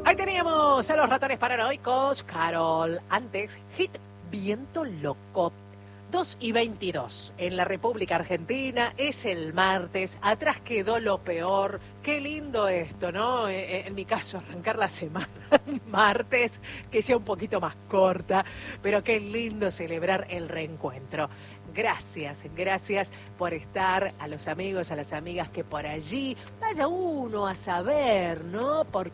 Ahí teníamos a los ratones paranoicos, Carol. Antes, hit Viento Loco. 2:22 en la República Argentina, es el martes, atrás quedó lo peor. Qué lindo esto, ¿no? En mi caso, arrancar la semana martes, que sea un poquito más corta, pero qué lindo celebrar el reencuentro. Gracias por estar, a los amigos, a las amigas que por allí, vaya uno a saber, ¿no? ¿Por